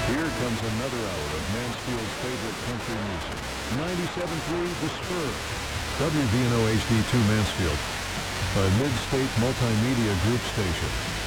Here comes another hour of Mansfield's favorite country music. 97.3 The Spur. WVNO HD2 Mansfield, a mid-state multimedia group station.